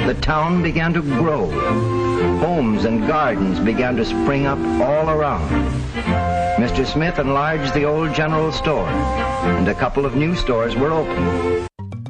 The town began to grow. Homes and gardens began to spring up all around. Mr. Smith enlarged the old general store, and a couple of new stores were opened.